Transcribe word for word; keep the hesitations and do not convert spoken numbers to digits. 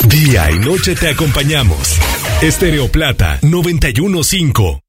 Día y noche te acompañamos. Stereo Plata noventa y uno punto cinco.